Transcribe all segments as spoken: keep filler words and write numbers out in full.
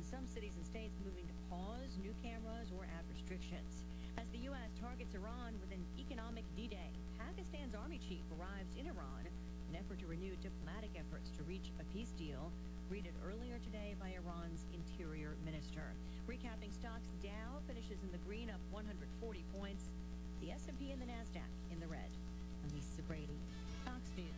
some cities and states moving to pause new cameras or add restrictions. As the U S targets Iran with an economic D-Day, Pakistan's army chief arrives in Iran in an effort to renew diplomatic efforts to reach a peace deal, greeted earlier today by Iran's interior minister. Recapping stocks, Dow finishes in the green, up one hundred forty points. The S and P and the NASDAQ in the red. I'm Lisa Brady, Fox News.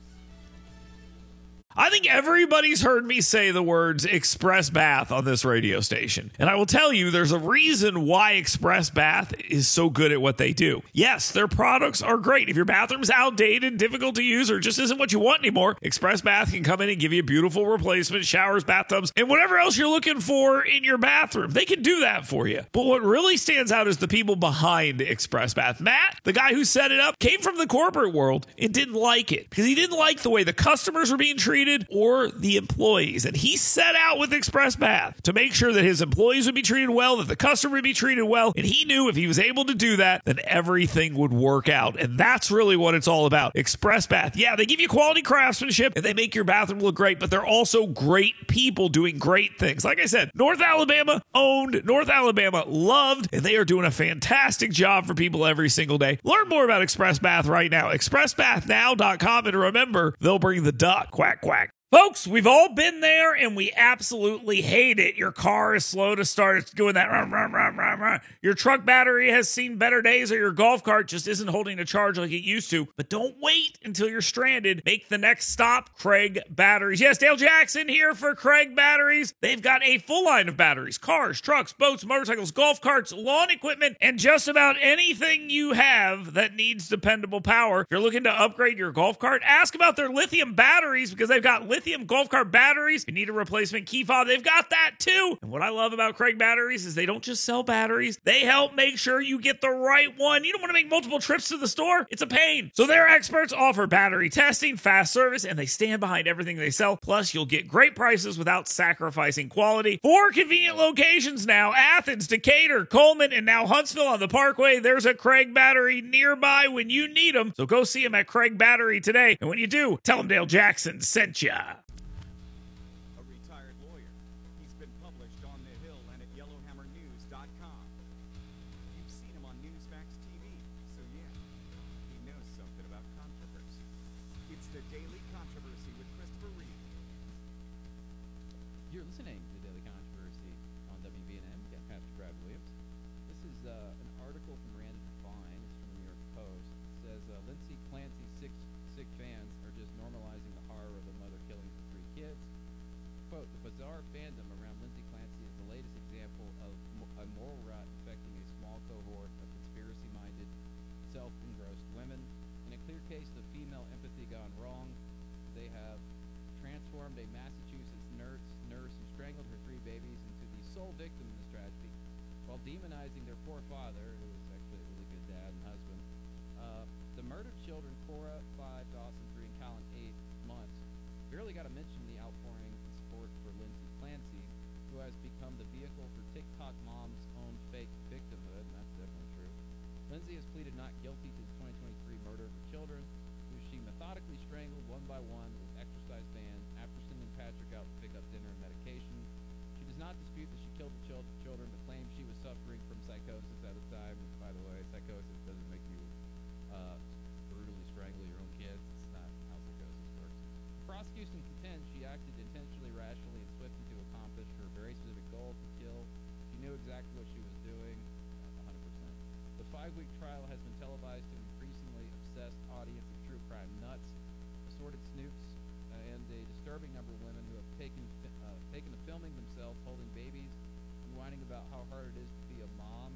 I think everybody's heard me say the words Express Bath on this radio station. And I will tell you, there's a reason why Express Bath is so good at what they do. Yes, their products are great. If your bathroom's outdated, difficult to use, or just isn't what you want anymore, Express Bath can come in and give you beautiful replacement showers, bathtubs, and whatever else you're looking for in your bathroom. They can do that for you. But what really stands out is the people behind Express Bath. Matt, the guy who set it up, came from the corporate world and didn't like it because he didn't like the way the customers were being treated or the employees. And he set out with Express Bath to make sure that his employees would be treated well, that the customer would be treated well. And he knew if he was able to do that, then everything would work out. And that's really what it's all about. Express Bath. Yeah, they give you quality craftsmanship and they make your bathroom look great, but they're also great people doing great things. Like I said, North Alabama owned, North Alabama loved, and they are doing a fantastic job for people every single day. Learn more about Express Bath right now. express bath now dot com. And remember, they'll bring the duck. Quack, quack. Folks, we've all been there, and we absolutely hate it. Your car is slow to start. It's doing that. Rah, rah, rah, rah, rah. Your truck battery has seen better days, or your golf cart just isn't holding a charge like it used to. But don't wait until you're stranded. Make the next stop, Craig Batteries. Yes, Dale Jackson here for Craig Batteries. They've got a full line of batteries. Cars, trucks, boats, motorcycles, golf carts, lawn equipment, and just about anything you have that needs dependable power. If you're looking to upgrade your golf cart, ask about their lithium batteries because they've got lithium Lithium golf cart batteries. You need a replacement key fob, they've got that too. And what I love about Craig Batteries is they don't just sell batteries, they help make sure you get the right one. You don't want to make multiple trips to the store, it's a pain. So their experts offer battery testing, fast service, and they stand behind everything they sell. Plus, you'll get great prices without sacrificing quality. Four convenient locations now: Athens, Decatur, Coleman, and now Huntsville on the Parkway. There's a Craig Battery nearby when you need them. So go see them at Craig Battery today. And when you do, tell them Dale Jackson sent ya. You're listening to the Daily Controversy on W B N M. Got Pastor Brad Williams. This is uh, an article from Rand Fine. It's from the New York Post. It says uh, Lindsay Clancy's six sick fans are just normalizing the horror of a mother killing her three kids. Quote, the bizarre fandom around Lindsay Clancy is the latest example of mo- a moral rot affecting a small cohort of conspiracy-minded, self-engrossed women. In a clear case of female empathy gone wrong, they have transformed a Massachusetts nurse, nurse who strangled her three babies into the sole victim in this tragedy, while demonizing their poor father, who was actually a really good dad and husband. Uh, the murdered children, Cora, five, Dawson, three, and Colin, eight months, barely got to mention the outpouring in support for Lindsay Clancy, who has become the vehicle for TikTok mom's own fake victimhood, and that's definitely true. Lindsay has pleaded not guilty to the twenty twenty-three murder of her children, who she methodically strangled one by one with exercise bands after sending Patrick out to pick up dinner and medication. She does not dispute that she killed the chil- children, but claims she was suffering from psychosis at the time. By the way, psychosis doesn't make you uh, brutally strangle your own kids. It's not how psychosis works. The prosecution contends she acted intentionally, rationally, and swiftly to accomplish her very specific goal to kill. She knew exactly what she was doing, uh, one hundred percent. The five-week trial has been televised to an increasingly obsessed audience of true crime nuts, assorted snoops, uh, and a disturbing number of women who have taken uh, taken to filming themselves holding babies and whining about how hard it is to be a mom.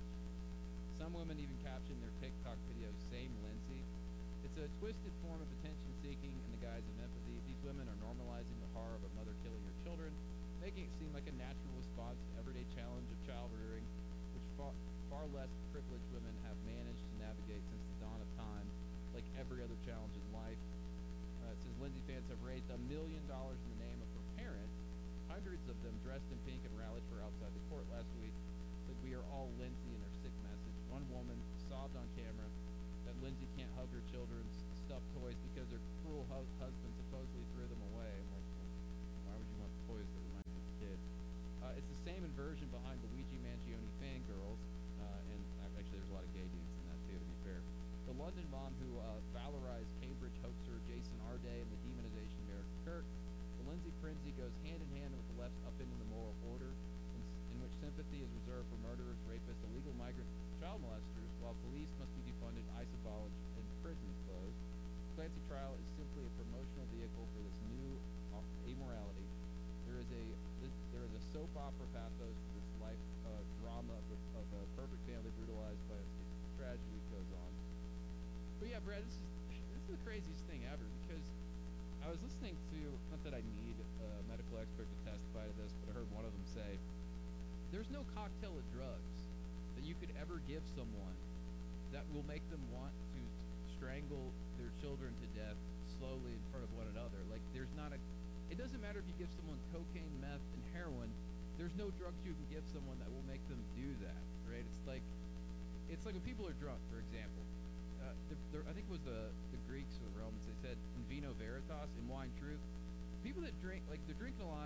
Some women even caption their TikTok videos, "Same Lindsay." It's a twisted form of attention-seeking in the guise of empathy. These women are normalizing the horror of a mother killing her children, making it seem like a natural response to everyday challenge of child-rearing, which far, far less privileged women have managed to navigate since the dawn of time, like every other challenge in life. Uh, it says Lindsay fans have raised a million dollars in the name of her parents. Hundreds of them dressed in pink and rallied for her outside the court last week. Said, "We are all Lindsay," in their sick message. One woman sobbed on camera that Lindsay can't hug her children's stuffed toys because her cruel hu- husband supposedly threw them away. I'm like, why would you want toys that remind you of a kid? Uh, it's the same entertainment version behind Luigi Mangione fangirls, uh, and actually there's a lot of gay dudes in that too, to be fair. The London mom who uh, valorized Cambridge hoaxer Jason Arday and the demonization of Eric Kirk. The Lindsay frenzy goes hand in hand with the left's upend in the moral order, in, in which sympathy is reserved for murderers, rapists, illegal migrant child molesters, while police must be defunded, ICE abolished, and prisons closed. Clancy trial is simply a promotional vehicle for this new amorality. There is a this, there is a soap opera pathos to this life uh, drama of, a- of a perfect family brutalized by a tragedy goes on. But yeah, Brad, this is this is the craziest thing ever, because I was listening to, not that I need a medical expert to testify to this, but I heard one of them say, there's no cocktail of drugs that you could ever give someone that will make them want to strangle their children to death slowly in front of one another. Like, there's not a, it doesn't matter if you give someone cocaine, meth, and heroin, there's no drugs you can give someone that will make them do that, right? It's like, it's like when people are drunk, for example. Uh, the, the, I think it was the, the Greeks or the Romans, they said, in vino veritas, in wine truth. People that drink, like, they're drinking a lot,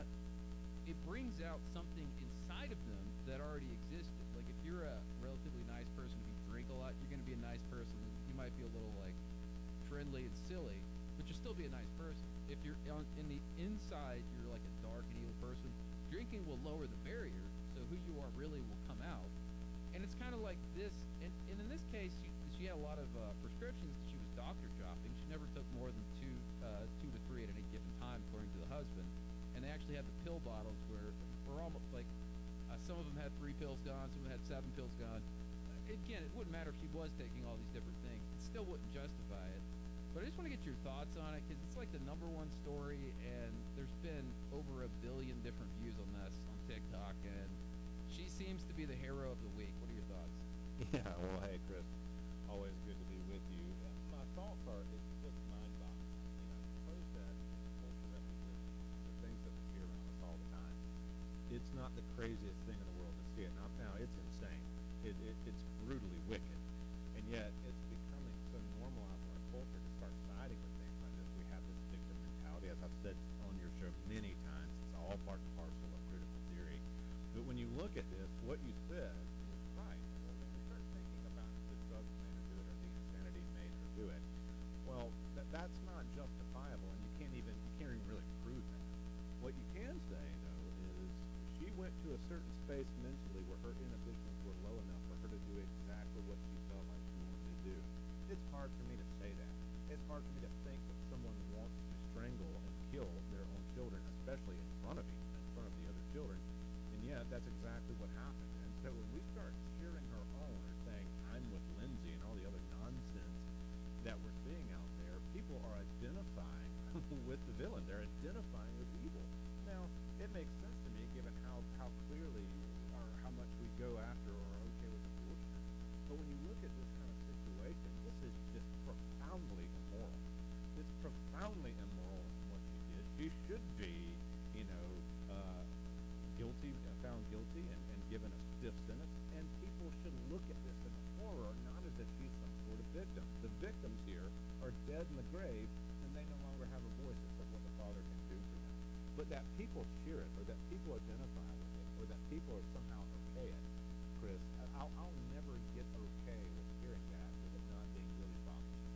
it brings out something inside of them that already existed. Like, if you're a relatively nice person, if you drink a lot, you're going to be a nice person. You might be a little, like, friendly and silly, but you'll still be a nice person. If you're on, in the inside, you're like a dark and evil person, drinking will lower the barrier, so who you are really will come out. And it's kind of like this, and, and in this case, she, she had a lot of uh, prescriptions. She was doctor shopping. She never took more than two, uh, two to three at any given time, according to the husband. And they actually had the pill bottles where, were almost like, uh, some of them had three pills gone, some of them had seven pills gone. Uh, again, it wouldn't matter if she was taking all these different things. It still wouldn't justify it. But I just want to get your thoughts on it, because it's like the number one story, and there's been over a billion different views on this on TikTok, and she seems to be the hero of the week. What are your thoughts? Yeah, well, hey, Chris, always good to be with you. Uh, My thoughts are, it's just mind-boggling. You know, suppose that culture that we live in, the things that we see around us all the time, it's not the craziest thing in the world to see it. Now, now it's insane. It, it, it's brutally wicked. And yet, it's becoming so normalized in our culture to start siding with things like this. We have this victim mentality. As I've said on your show many times, it's all part and parcel of critical theory. But when you look at this, what you said is right. Well, when you start thinking about the drugs made her do it or the insanity made her do it, well, that, that's not justifiable, and you can't even you can't even really prove that. What you can say, though, is she went to a certain space mentally where her inhibitions were low enough for her to do exactly what she felt like she wanted to do. It's hard for me to say that. It's hard for me to think that someone wants to strangle and kill their own children, especially in front of you, in front of the other children. And yet, that's exactly what happened. And so when we start cheering her on or saying, I'm with Lindsay and all the other nonsense that we're seeing out there, people are identifying with the villain. They're identifying with evil. Now, it makes sense to me given how, how clearly or how much we go after or are okay with abortion. But when you look at this kind of situation, this is just profoundly immoral. It's profoundly immoral in what she did. She should be, you know, uh, guilty, uh, found guilty, and, and given a stiff sentence. And people should look at this in horror, not as if she's some sort of victim. The victims here are dead in the grave, and they no longer have a voice except what the Father can do for them. But that people cheer it, or that people identify with it, or that people are somehow okay it, Chris, I- I'll, I'll never get okay with hearing that, with it not being really bothersome.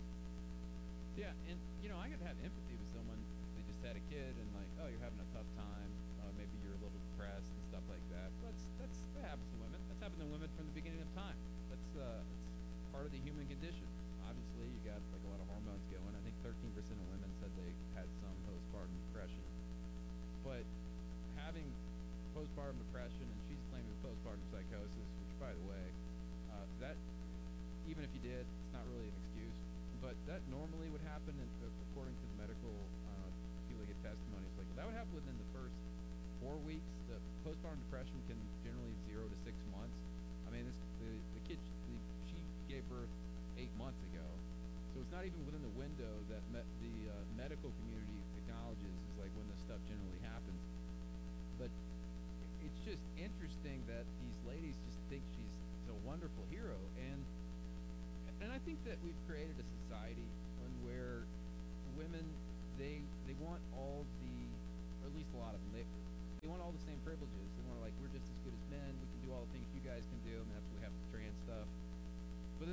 Yeah, and you know, I could have empathy with someone if they just had a kid and like, oh, you're having a tough time, uh, maybe you're a little depressed and stuff like that. That's that's that happens to women. That's happened to women from the beginning of time. That's uh, it's part of the human condition. Obviously, you got like a lot of hormones going. I think thirteen percent of women said they had some postpartum depression. But having postpartum depression, and she's claiming postpartum psychosis, which, by the way, uh, that even if you did, it's not really an excuse. But that normally would happen, in, according to the medical uh, people that get testimonies. Like that would happen within the first four weeks. The postpartum depression can generally zero to six months. I mean, this, the the kid the, she gave birth eight months ago, so it's not even within the window that me, the uh, medical community acknowledges is like when this stuff generally happens. But it's just interesting that these ladies just think she's a wonderful hero, and and I think that we've created a society when where women they they want all the, or at least a lot of them, they they want all the same privileges. They want to like we're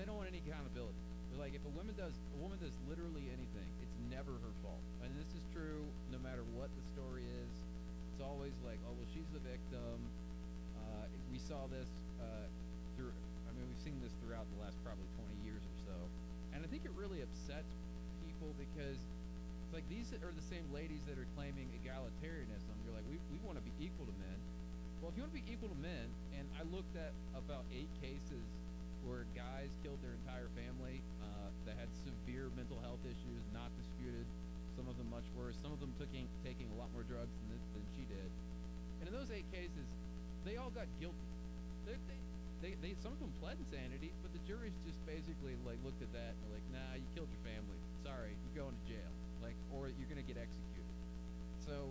they don't want any accountability. They're like, if a woman does a woman does literally anything, it's never her fault. And this is true no matter what the story is. It's always like, oh well, she's the victim. Uh, we saw this uh, through. I mean, we've seen this throughout the last probably twenty years or so, and I think it really upsets people because it's like these are the same ladies that are claiming egalitarianism. You're like, we we want to be equal to men. Well, if you want to be equal to men, and I looked at about eight cases where guys killed their entire family uh, that had severe mental health issues, not disputed, some of them much worse, some of them taking taking a lot more drugs than, this, than she did. And in those eight cases, they all got guilty. They, they, they, they, some of them pled insanity, but the jury's just basically like looked at that and were like, nah, you killed your family. Sorry, you're going to jail, like, or you're going to get executed. So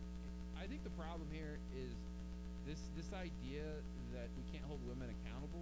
I think the problem here is this this idea that we can't hold women accountable.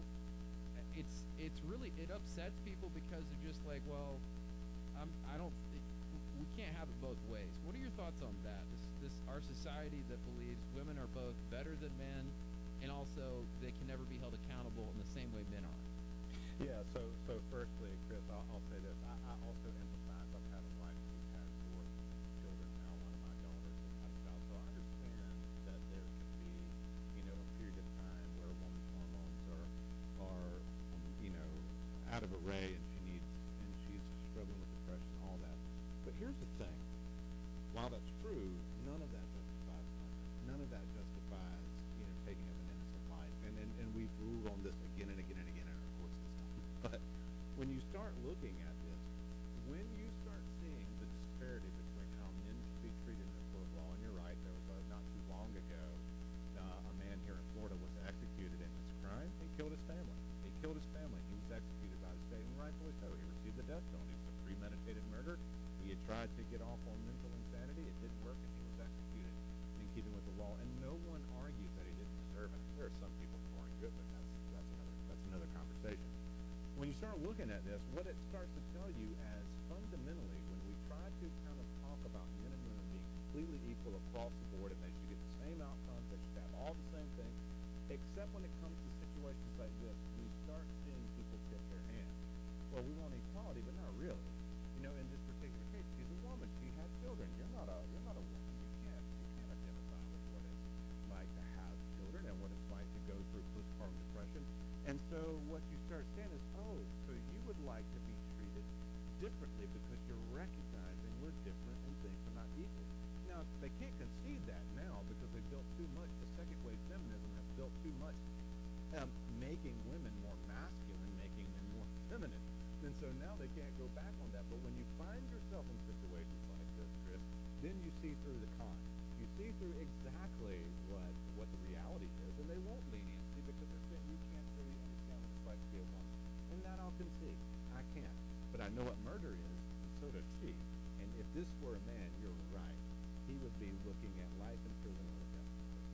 It's it's really it upsets people because they're just like, well, I'm I don't it, we can't have it both ways. What are your thoughts on that? This this our society that believes women are both better than men, and also they can never be held accountable in the same way men are. Yeah, so so firstly, Chris, I'll, I'll say this. I, I also empathize. I've had a wife who's had four children now. One of my daughters has had a child, so I understand that there can be, you know, a period of time where a woman's hormones are are, um, you know, out of array, and she needs and she's struggling with depression, all that. But here's the thing: while that's true, none of that justifies murder. None of that justifies, you know, taking of an innocent life. And and and we've ruled on this again and again and again in our court system. But when you start looking at this, when you start seeing the disparity between how men should be treated in the court of law, and you're right, there was a, not too long ago, uh, a man here in Florida was executed in his crime. He killed his family. He killed his family. He was executed by the state, and rightfully so. He received the death penalty. It was a premeditated murder. He had tried to get off on mental insanity. It didn't work, and he was executed in keeping with the law. And no one argues that he didn't deserve it. There are some people who aren't good, but that's that's another that's another conversation. When you start looking at this, what it starts to tell you as fundamentally, when we try to kind of talk about men and women being completely equal across the board, and they should get the same outcomes, they should have all the same things, except when it comes to situations like this, we start seeing people tip their hands. Well, we want equality, but not really. You know, in this particular case, she's a woman. She had children. You're not a you're not a woman. You can't you can't identify with what it's like to have children and what it's like to go through postpartum depression. And so what you start saying is, oh, so you would like to be treated differently because you're recognizing we're different and things are not equal. Now, they can't concede that now because they built too much. The second wave feminism has built too much, um, making women more masculine, making them more feminine. And so now they can't go back on that. But when you find yourself in situations like this, Chris, then you see through the con. You see through exactly what what the reality is, and they won't leniency because they're saying you can't really understand what it's like to be a woman. And that I'll concede. I can't. But I know what murder is, and so does she. And if this were a man, you're right. He would be looking at life in prison or a death penalty.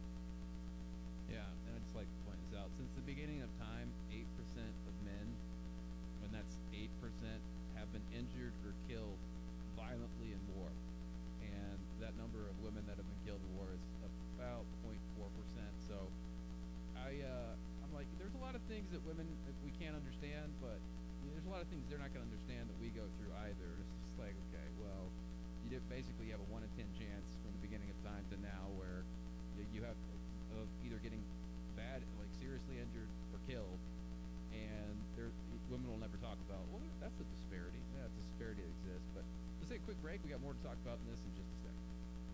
Yeah, and I'd just like to point this out. Since the beginning of time, eight percent of men, and that's eight percent, have been injured or killed violently in war. And that number of women that have been killed in war is about zero point four percent. So I, uh, I'm like, there's a lot of things that women, that we can't understand, but you know, there's a lot of things they're not going to understand that we go through either. It's just like, okay, well, you did basically have a one in ten chance from the beginning of time to now where you, you have of either getting bad, like seriously injured or killed, and there women will never talk about. Well, that's a disparity. Yeah, it's a disparity that exists. But let's take a quick break. We got more to talk about in this in just a second.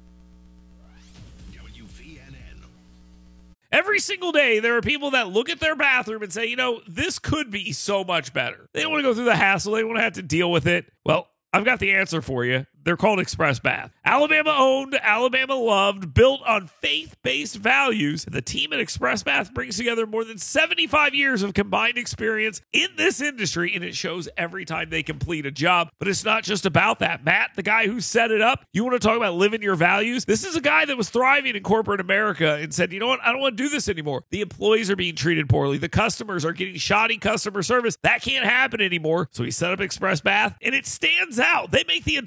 W V N N. Every single day, there are people that look at their bathroom and say, you know, this could be so much better. They don't want to go through the hassle. They don't want to have to deal with it. Well, I've got the answer for you. They're called Express Bath. Alabama owned, Alabama loved, built on faith-based values. The team at Express Bath brings together more than seventy-five years of combined experience in this industry, and it shows every time they complete a job. But it's not just about that. Matt, the guy who set it up, you want to talk about living your values? This is a guy that was thriving in corporate America and said, you know what? I don't want to do this anymore. The employees are being treated poorly. The customers are getting shoddy customer service. That can't happen anymore. So he set up Express Bath, and it stands out. They make the entire process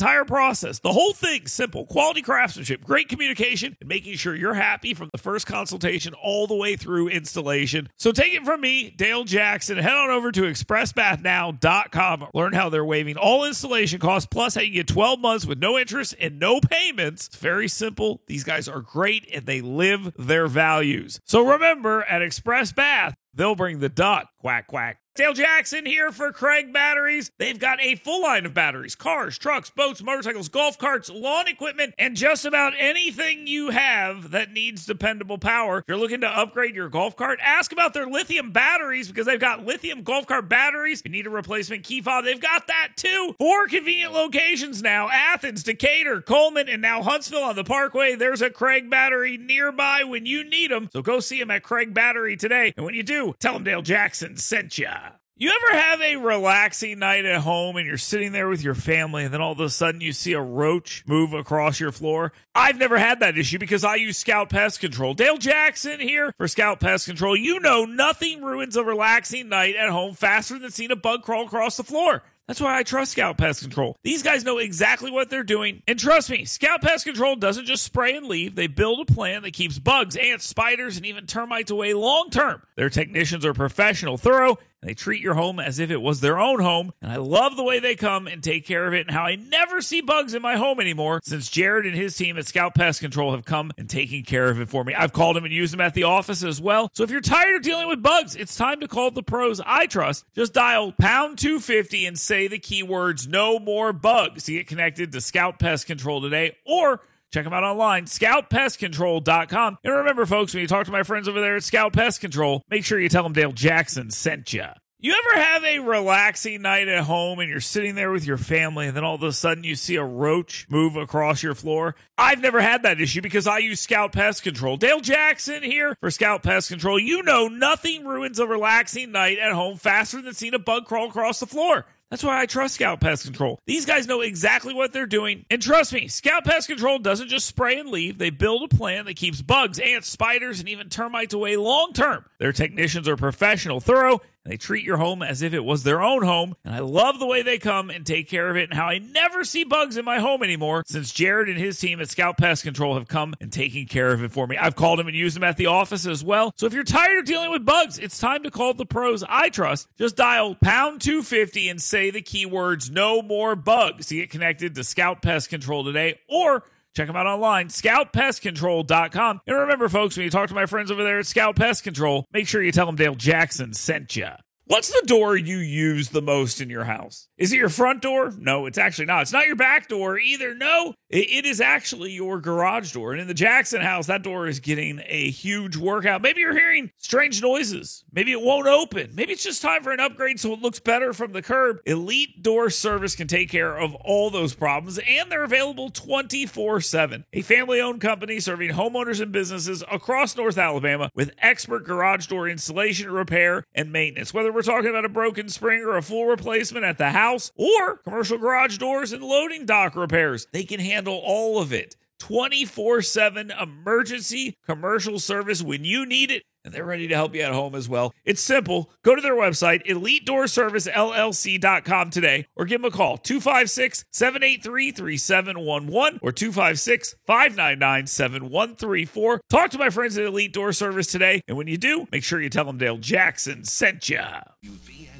process. The whole thing's simple. Quality craftsmanship, great communication, and making sure you're happy from the first consultation all the way through installation. So take it from me, Dale Jackson. Head on over to express bath now dot com. Learn how they're waiving all installation costs, plus how you get twelve months with no interest and no payments. It's very simple. These guys are great, and they live their values. So remember, at Express Bath, they'll bring the duck. Quack, quack. Dale Jackson here for Craig Batteries. They've got a full line of batteries, cars, trucks, boats, motorcycles, golf carts, lawn equipment, and just about anything you have that needs dependable power. If you're looking to upgrade your golf cart, ask about their lithium batteries, because they've got lithium golf cart batteries. If you need a replacement key fob, they've got that too. Four convenient locations now: Athens, Decatur, Coleman, and now Huntsville on the Parkway. There's a Craig Battery nearby when you need them. So go see them at Craig Battery today. And when you do, tell them Dale Jackson sent ya. You ever have a relaxing night at home and you're sitting there with your family, and then all of a sudden you see a roach move across your floor? I've never had that issue because I use Scout Pest Control. Dale Jackson here for Scout Pest Control. You know, nothing ruins a relaxing night at home faster than seeing a bug crawl across the floor. That's why I trust Scout Pest Control. These guys know exactly what they're doing. And trust me, Scout Pest Control doesn't just spray and leave. They build a plan that keeps bugs, ants, spiders, and even termites away long term. Their technicians are professional, thorough, and they treat your home as if it was their own home. And I love the way they come and take care of it, and how I never see bugs in my home anymore since Jared and his team at Scout Pest Control have come and taken care of it for me. I've called them and used them at the office as well. So if you're tired of dealing with bugs, it's time to call the pros I trust. Just dial pound two fifty and say the keywords "no more bugs" to get connected to Scout Pest Control today, or check them out online, scout pest control dot com. And remember, folks, when you talk to my friends over there at Scout Pest Control, make sure you tell them Dale Jackson sent ya. You ever have a relaxing night at home and you're sitting there with your family, and then all of a sudden you see a roach move across your floor? I've never had that issue because I use Scout Pest Control. Dale Jackson here for Scout Pest Control. You know, nothing ruins a relaxing night at home faster than seeing a bug crawl across the floor. That's why I trust Scout Pest Control. These guys know exactly what they're doing. And trust me, Scout Pest Control doesn't just spray and leave. They build a plan that keeps bugs, ants, spiders, and even termites away long term. Their technicians are professional, thorough, and they treat your home as if it was their own home. And I love the way they come and take care of it, and how I never see bugs in my home anymore since Jared and his team at Scout Pest Control have come and taken care of it for me. I've called them and used them at the office as well. So if you're tired of dealing with bugs, it's time to call the pros I trust. Just dial pound two fifty and say the keywords "no more bugs" to get connected to Scout Pest Control today, or check them out online, scout pest control dot com. And remember, folks, when you talk to my friends over there at Scout Pest Control, make sure you tell them Dale Jackson sent ya. What's the door you use the most in your house? Is it your front door? No, it's actually not. It's not your back door either. No, it is actually your garage door. And in the Jackson house, that door is getting a huge workout. Maybe you're hearing strange noises. Maybe it won't open. Maybe it's just time for an upgrade so it looks better from the curb. Elite Door Service can take care of all those problems, and they're available twenty-four seven. A family-owned company serving homeowners and businesses across North Alabama with expert garage door installation, repair, and maintenance. Whether we're talking about a broken spring or a full replacement at the house, or commercial garage doors and loading dock repairs, they can handle all of it. twenty-four seven emergency commercial service when you need it, and they're ready to help you at home as well. It's simple. Go to their website, elite door service l l c dot com today, or give them a call, two five six, seven eight three, three seven one one or two five six, five nine nine, seven one three four. Talk to my friends at Elite Door Service today, and when you do, make sure you tell them Dale Jackson sent ya. U V